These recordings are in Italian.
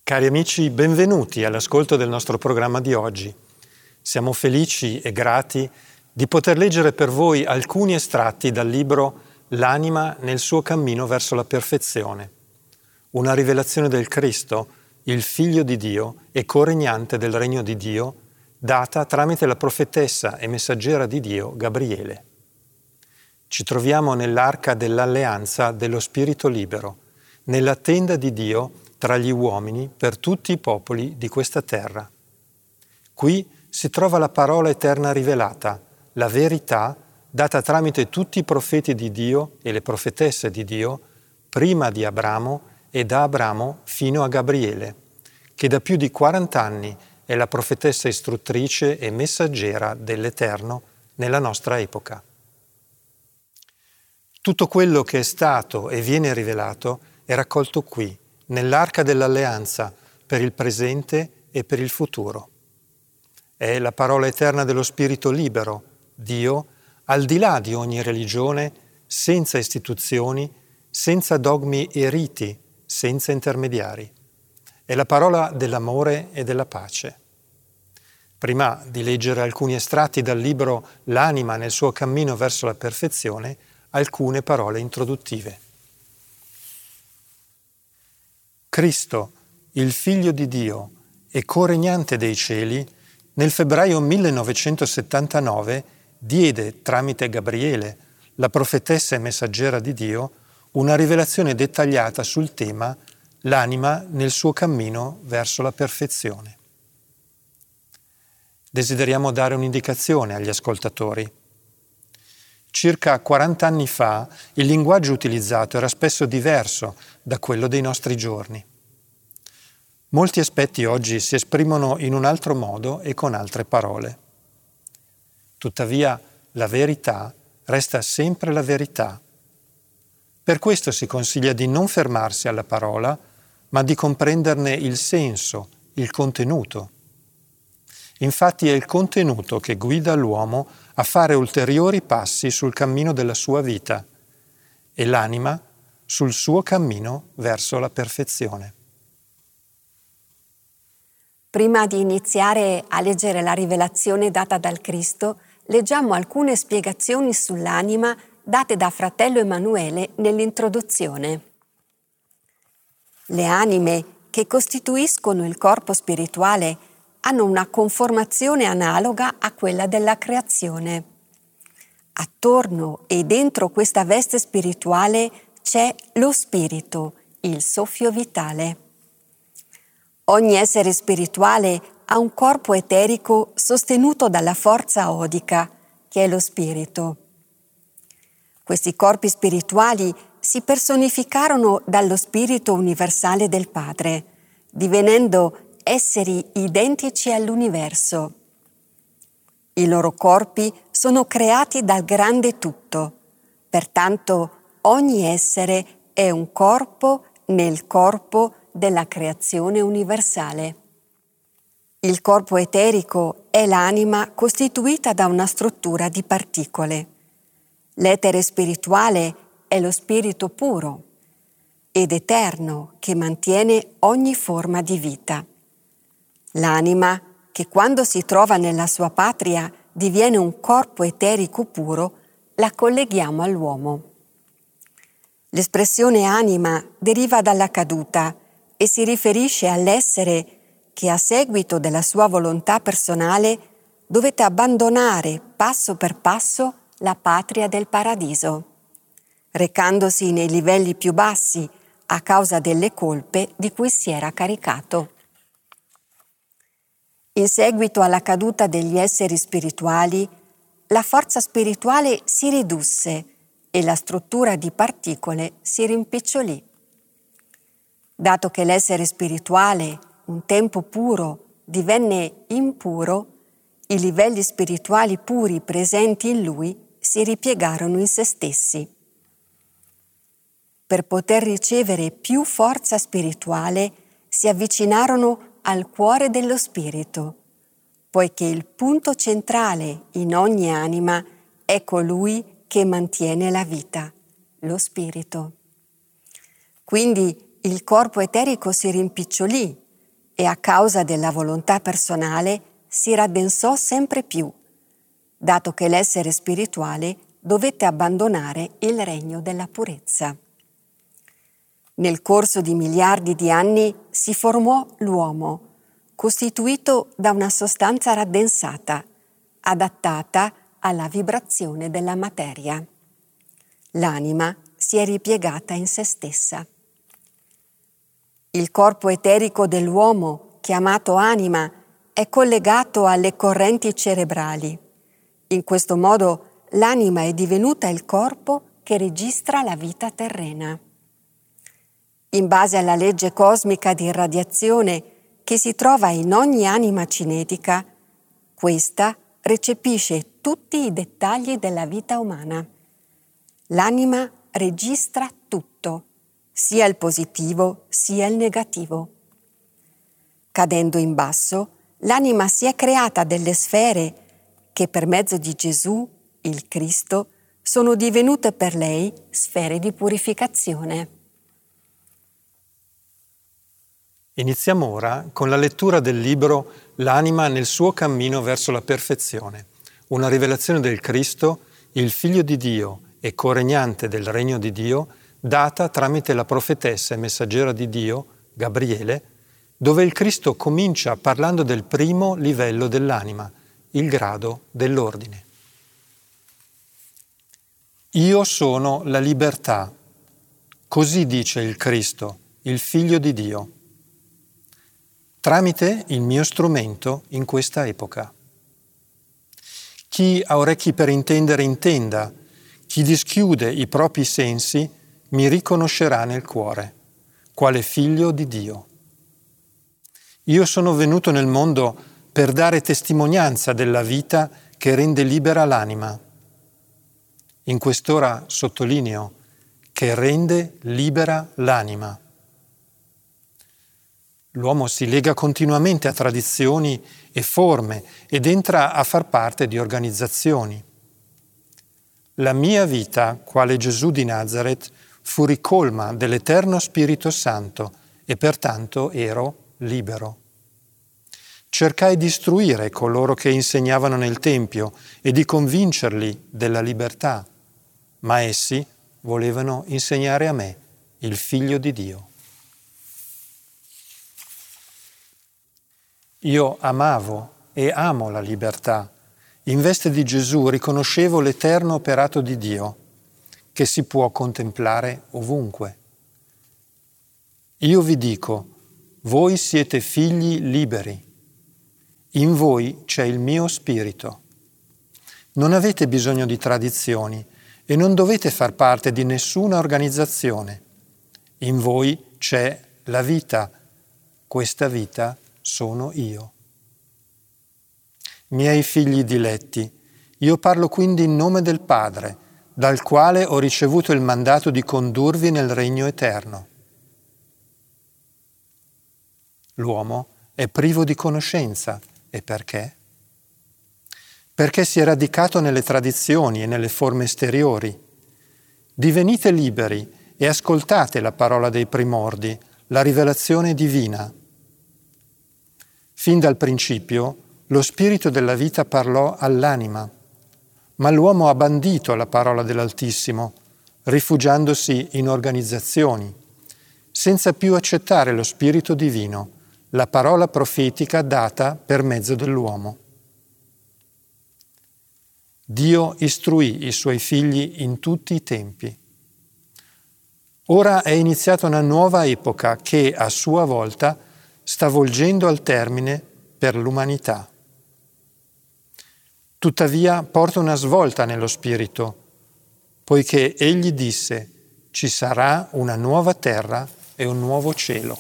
Cari amici, benvenuti all'ascolto del nostro programma di oggi. Siamo felici e grati di poter leggere per voi alcuni estratti dal libro L'anima nel suo cammino verso la perfezione, una rivelazione del Cristo, il Figlio di Dio e coregnante del Regno di Dio, data tramite la profetessa e messaggera di Dio Gabriele. Ci troviamo nell'arca dell'alleanza dello Spirito libero, nella tenda di Dio tra gli uomini per tutti i popoli di questa terra. Qui si trova la parola eterna rivelata, la verità data tramite tutti i profeti di Dio e le profetesse di Dio, prima di Abramo e da Abramo fino a Gabriele, che da più di 40 anni è la profetessa istruttrice e messaggera dell'Eterno nella nostra epoca. Tutto quello che è stato e viene rivelato è raccolto qui, nell'arca dell'alleanza, per il presente e per il futuro. È la parola eterna dello Spirito libero, Dio, al di là di ogni religione, senza istituzioni, senza dogmi e riti, senza intermediari. È la parola dell'amore e della pace. Prima di leggere alcuni estratti dal libro L'anima nel suo cammino verso la perfezione, alcune parole introduttive. Cristo, il Figlio di Dio e coregnante dei cieli, nel febbraio 1979 diede tramite Gabriele, la profetessa e messaggera di Dio, una rivelazione dettagliata sul tema L'anima nel suo cammino verso la perfezione. Desideriamo dare un'indicazione agli ascoltatori. Circa 40 anni fa il linguaggio utilizzato era spesso diverso da quello dei nostri giorni. Molti aspetti oggi si esprimono in un altro modo e con altre parole. Tuttavia, la verità resta sempre la verità. Per questo si consiglia di non fermarsi alla parola, ma di comprenderne il senso, il contenuto. Infatti è il contenuto che guida l'uomo a fare ulteriori passi sul cammino della sua vita e l'anima sul suo cammino verso la perfezione. Prima di iniziare a leggere la rivelazione data dal Cristo, leggiamo alcune spiegazioni sull'anima date da fratello Emanuele nell'introduzione. Le anime che costituiscono il corpo spirituale hanno una conformazione analoga a quella della creazione. Attorno e dentro questa veste spirituale c'è lo spirito, il soffio vitale. Ogni essere spirituale ha un corpo eterico sostenuto dalla forza odica, che è lo spirito. Questi corpi spirituali si personificarono dallo spirito universale del Padre, divenendo esseri identici all'universo. I loro corpi sono creati dal grande tutto, pertanto ogni essere è un corpo nel corpo della creazione universale. Il corpo eterico è l'anima costituita da una struttura di particole. L'etere spirituale è lo spirito puro ed eterno che mantiene ogni forma di vita. L'anima, che quando si trova nella sua patria diviene un corpo eterico puro, la colleghiamo all'uomo. L'espressione anima deriva dalla caduta e si riferisce all'essere che a seguito della sua volontà personale dovette abbandonare passo per passo la patria del paradiso, recandosi nei livelli più bassi a causa delle colpe di cui si era caricato. In seguito alla caduta degli esseri spirituali, la forza spirituale si ridusse e la struttura di particole si rimpicciolì. Dato che l'essere spirituale, un tempo puro, divenne impuro, i livelli spirituali puri presenti in lui si ripiegarono in se stessi. Per poter ricevere più forza spirituale, si avvicinarono al cuore dello spirito, poiché il punto centrale in ogni anima è colui che mantiene la vita, lo spirito. Quindi il corpo eterico si rimpicciolì, e a causa della volontà personale si raddensò sempre più, dato che l'essere spirituale dovette abbandonare il regno della purezza. Nel corso di miliardi di anni si formò l'uomo, costituito da una sostanza raddensata, adattata alla vibrazione della materia. L'anima si è ripiegata in se stessa. Il corpo eterico dell'uomo, chiamato anima, è collegato alle correnti cerebrali. In questo modo l'anima è divenuta il corpo che registra la vita terrena. In base alla legge cosmica di irradiazione che si trova in ogni anima cinetica, questa recepisce tutti i dettagli della vita umana. L'anima registra tutto, sia il positivo sia il negativo. Cadendo in basso, l'anima si è creata delle sfere che per mezzo di Gesù, il Cristo, sono divenute per lei sfere di purificazione. Iniziamo ora con la lettura del libro L'anima nel suo cammino verso la perfezione, una rivelazione del Cristo, il Figlio di Dio e coregnante del Regno di Dio, data tramite la profetessa e messaggera di Dio, Gabriele, dove il Cristo comincia parlando del primo livello dell'anima, il grado dell'ordine. Io sono la libertà, così dice il Cristo, il Figlio di Dio, tramite il mio strumento in questa epoca. Chi ha orecchi per intendere, intenda. Chi dischiude i propri sensi mi riconoscerà nel cuore, quale figlio di Dio. Io sono venuto nel mondo per dare testimonianza della vita che rende libera l'anima. In quest'ora sottolineo che rende libera l'anima. L'uomo si lega continuamente a tradizioni e forme ed entra a far parte di organizzazioni. La mia vita, quale Gesù di Nazaret, fu ricolma dell'Eterno Spirito Santo e pertanto ero libero. Cercai di istruire coloro che insegnavano nel Tempio e di convincerli della libertà, ma essi volevano insegnare a me, il Figlio di Dio. Io amavo e amo la libertà. In veste di Gesù riconoscevo l'eterno operato di Dio, che si può contemplare ovunque. Io vi dico, voi siete figli liberi. In voi c'è il mio spirito. Non avete bisogno di tradizioni e non dovete far parte di nessuna organizzazione. In voi c'è la vita. Questa vita sono io. Miei figli diletti, io parlo quindi in nome del Padre, dal quale ho ricevuto il mandato di condurvi nel regno eterno. L'uomo è privo di conoscenza. E perché? Perché si è radicato nelle tradizioni e nelle forme esteriori. Divenite liberi e ascoltate la parola dei primordi, la rivelazione divina. Fin dal principio, lo spirito della vita parlò all'anima, ma l'uomo ha bandito la parola dell'Altissimo, rifugiandosi in organizzazioni, senza più accettare lo spirito divino, la parola profetica data per mezzo dell'uomo. Dio istruì i suoi figli in tutti i tempi. Ora è iniziata una nuova epoca che, a sua volta, sta volgendo al termine per l'umanità. Tuttavia porta una svolta nello spirito, poiché egli disse: ci sarà una nuova terra e un nuovo cielo.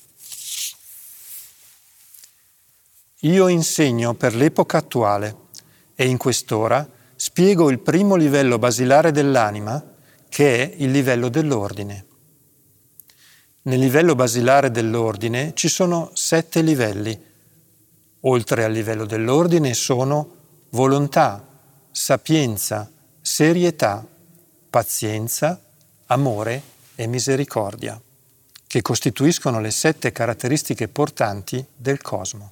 Io insegno per l'epoca attuale e in quest'ora spiego il primo livello basilare dell'anima, che è il livello dell'ordine. Nel livello basilare dell'ordine ci sono 7 livelli. Oltre al livello dell'ordine sono volontà, sapienza, serietà, pazienza, amore e misericordia. che costituiscono le 7 caratteristiche portanti del cosmo.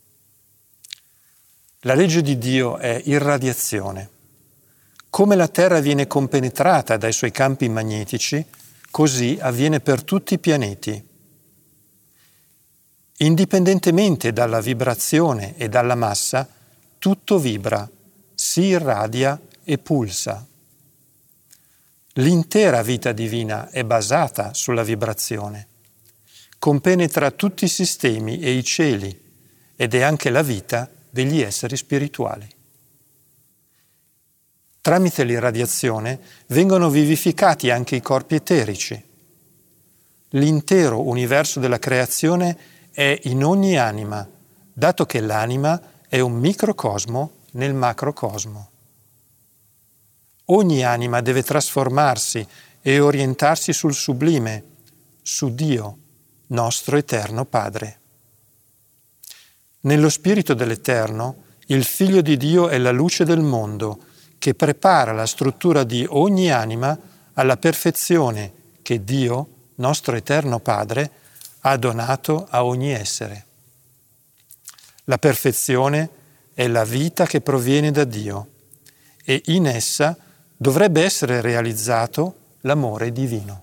La legge di Dio è irradiazione. Come la Terra viene compenetrata dai suoi campi magnetici, così avviene per tutti i pianeti. Indipendentemente dalla vibrazione e dalla massa, tutto vibra, si irradia e pulsa. L'intera vita divina è basata sulla vibrazione. Compenetra tutti i sistemi e i cieli ed è anche la vita degli esseri spirituali. Tramite l'irradiazione vengono vivificati anche i corpi eterici. L'intero universo della creazione è in ogni anima, dato che l'anima è un microcosmo nel macrocosmo. Ogni anima deve trasformarsi e orientarsi sul sublime, su Dio, nostro eterno Padre. Nello spirito dell'Eterno, il Figlio di Dio è la luce del mondo, che prepara la struttura di ogni anima alla perfezione che Dio, nostro eterno Padre, ha donato a ogni essere. La perfezione è la vita che proviene da Dio e in essa dovrebbe essere realizzato l'amore divino.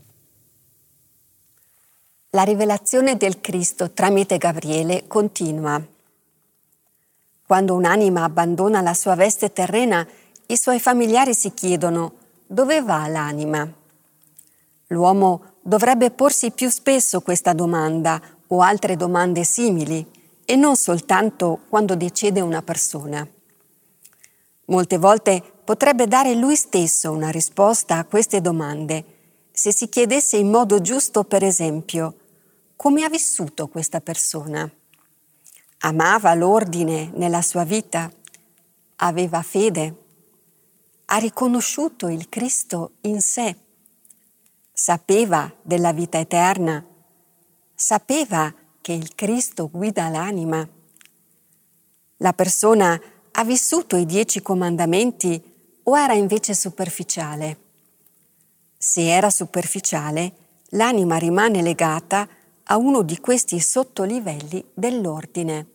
La rivelazione del Cristo tramite Gabriele continua. Quando un'anima abbandona la sua veste terrena, i suoi familiari si chiedono: dove va l'anima? L'uomo dovrebbe porsi più spesso questa domanda o altre domande simili e non soltanto quando decede una persona. Molte volte potrebbe dare lui stesso una risposta a queste domande se si chiedesse in modo giusto, per esempio, come ha vissuto questa persona? Amava l'ordine nella sua vita? Aveva fede? Ha riconosciuto il Cristo in sé? Sapeva della vita eterna? Sapeva che il Cristo guida l'anima? La persona ha vissuto i 10 comandamenti o era invece superficiale? Se era superficiale, l'anima rimane legata a uno di questi sottolivelli dell'ordine.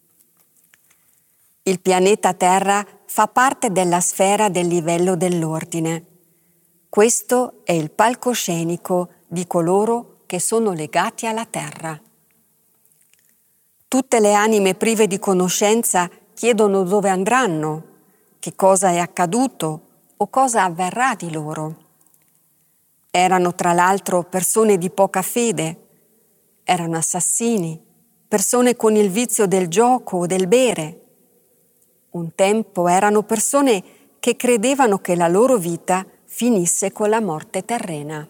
Il pianeta Terra fa parte della sfera del livello dell'ordine. Questo è il palcoscenico di coloro che sono legati alla Terra. Tutte le anime prive di conoscenza chiedono dove andranno, che cosa è accaduto o cosa avverrà di loro. Erano tra l'altro persone di poca fede, erano assassini, persone con il vizio del gioco o del bere. Un tempo erano persone che credevano che la loro vita finisse con la morte terrena.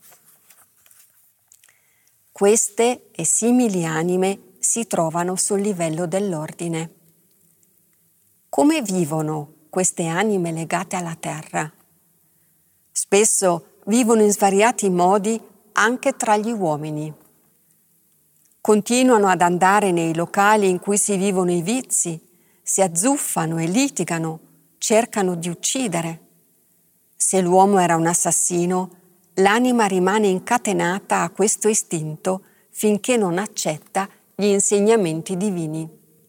Queste e simili anime si trovano sul livello dell'ordine. Come vivono queste anime legate alla terra? Spesso vivono in svariati modi anche tra gli uomini. Continuano ad andare nei locali in cui si vivono i vizi, si azzuffano e litigano, cercano di uccidere. Se l'uomo era un assassino, l'anima rimane incatenata a questo istinto finché non accetta gli insegnamenti divini.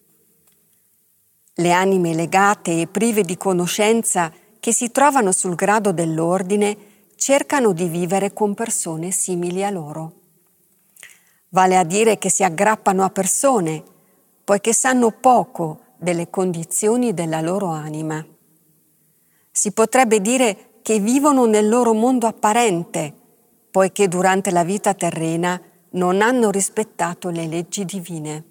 Le anime legate e prive di conoscenza che si trovano sul grado dell'ordine cercano di vivere con persone simili a loro. Vale a dire che si aggrappano a persone, poiché sanno poco delle condizioni della loro anima. Si potrebbe dire che vivono nel loro mondo apparente, poiché durante la vita terrena non hanno rispettato le leggi divine.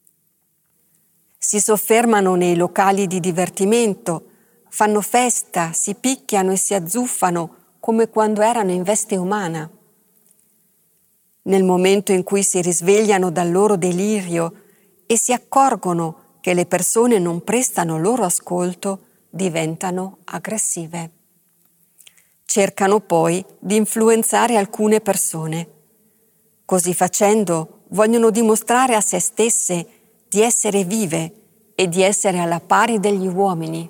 Si soffermano nei locali di divertimento, fanno festa, si picchiano e si azzuffano come quando erano in veste umana. Nel momento in cui si risvegliano dal loro delirio e si accorgono che le persone non prestano loro ascolto, diventano aggressive. Cercano poi di influenzare alcune persone. Così facendo vogliono dimostrare a se stesse di essere vive e di essere alla pari degli uomini.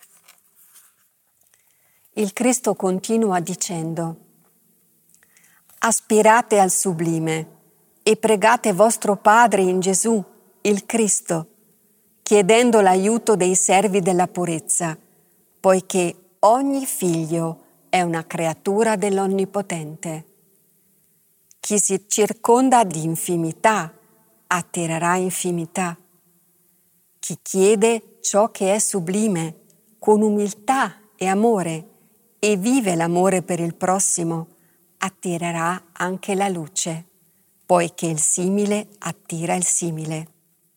Il Cristo continua dicendo: Aspirate al sublime e pregate vostro Padre in Gesù, il Cristo, chiedendo l'aiuto dei servi della purezza, poiché ogni figlio è una creatura dell'Onnipotente. Chi si circonda di infimità attirerà infimità. Chi chiede ciò che è sublime con umiltà e amore e vive l'amore per il prossimo, attirerà anche la luce, poiché il simile attira il simile.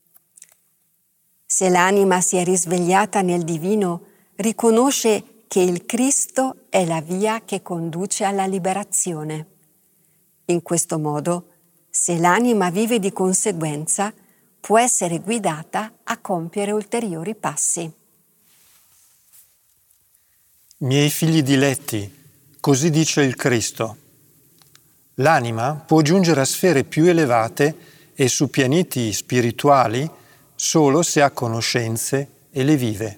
Se l'anima si è risvegliata nel divino, riconosce che il Cristo è la via che conduce alla liberazione. In questo modo, se l'anima vive di conseguenza, può essere guidata a compiere ulteriori passi. Miei figli diletti, così dice il Cristo. L'anima può giungere a sfere più elevate e su pianeti spirituali solo se ha conoscenze e le vive.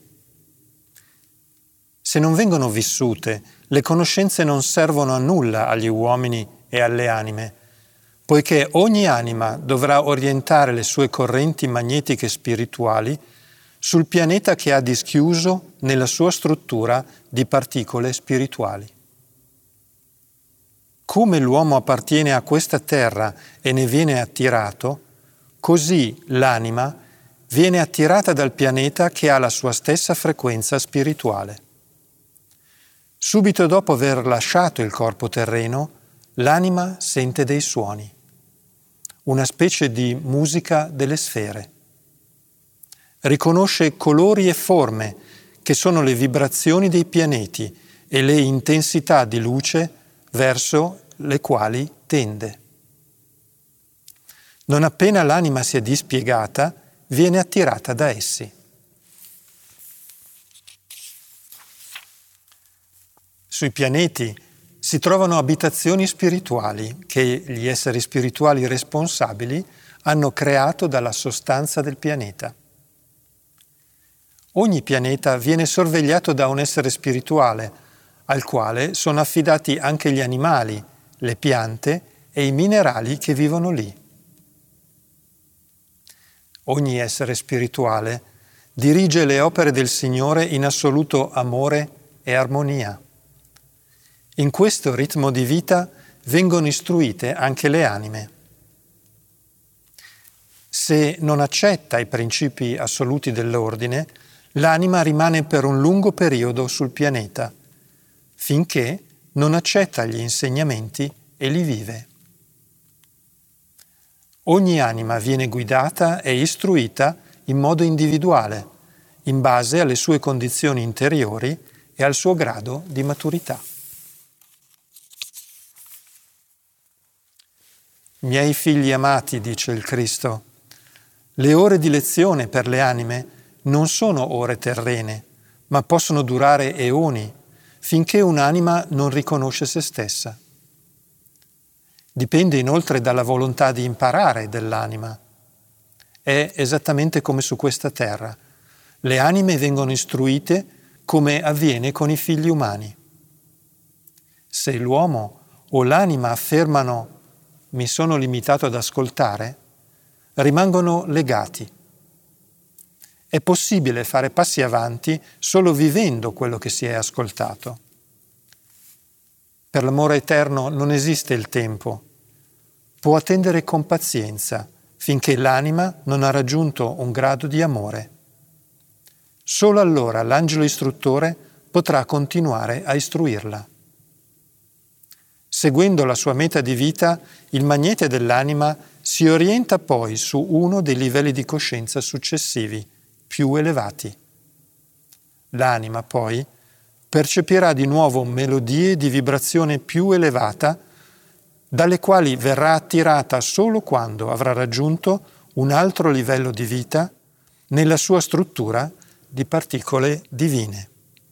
Se non vengono vissute, le conoscenze non servono a nulla agli uomini e alle anime, poiché ogni anima dovrà orientare le sue correnti magnetiche spirituali sul pianeta che ha dischiuso nella sua struttura di particole spirituali. Come l'uomo appartiene a questa terra e ne viene attirato, così l'anima viene attirata dal pianeta che ha la sua stessa frequenza spirituale. Subito dopo aver lasciato il corpo terreno, l'anima sente dei suoni, una specie di musica delle sfere. Riconosce colori e forme che sono le vibrazioni dei pianeti e le intensità di luce verso le quali tende. Non appena l'anima si è dispiegata, viene attirata da essi. Sui pianeti si trovano abitazioni spirituali che gli esseri spirituali responsabili hanno creato dalla sostanza del pianeta. Ogni pianeta viene sorvegliato da un essere spirituale, al quale sono affidati anche gli animali, le piante e i minerali che vivono lì. Ogni essere spirituale dirige le opere del Signore in assoluto amore e armonia. In questo ritmo di vita vengono istruite anche le anime. Se non accetta i principi assoluti dell'ordine, l'anima rimane per un lungo periodo sul pianeta, finché non accetta gli insegnamenti e li vive. Ogni anima viene guidata e istruita in modo individuale, in base alle sue condizioni interiori e al suo grado di maturità. Miei figli amati, dice il Cristo, le ore di lezione per le anime non sono ore terrene, ma possono durare eoni, finché un'anima non riconosce se stessa. Dipende inoltre dalla volontà di imparare dell'anima. È esattamente come su questa terra. Le anime vengono istruite come avviene con i figli umani. Se l'uomo o l'anima affermano «mi sono limitato ad ascoltare», rimangono legati. È possibile fare passi avanti solo vivendo quello che si è ascoltato. Per l'amore eterno non esiste il tempo. Può attendere con pazienza finché l'anima non ha raggiunto un grado di amore. Solo allora l'angelo istruttore potrà continuare a istruirla. Seguendo la sua meta di vita, il magnete dell'anima si orienta poi su uno dei livelli di coscienza successivi, più elevati. L'anima poi percepirà di nuovo melodie di vibrazione più elevata, dalle quali verrà attirata solo quando avrà raggiunto un altro livello di vita nella sua struttura di particole divine.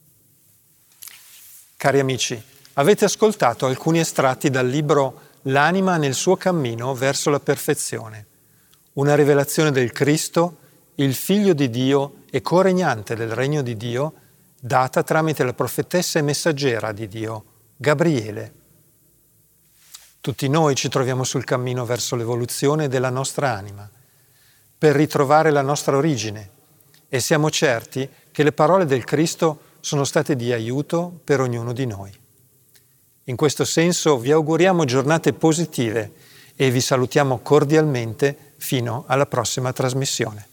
Cari amici, avete ascoltato alcuni estratti dal libro L'anima nel suo cammino verso la perfezione, una rivelazione del Cristo, il Figlio di Dio e coregnante del Regno di Dio, data tramite la profetessa e messaggera di Dio, Gabriele. Tutti noi ci troviamo sul cammino verso l'evoluzione della nostra anima, per ritrovare la nostra origine, e siamo certi che le parole del Cristo sono state di aiuto per ognuno di noi. In questo senso vi auguriamo giornate positive e vi salutiamo cordialmente fino alla prossima trasmissione.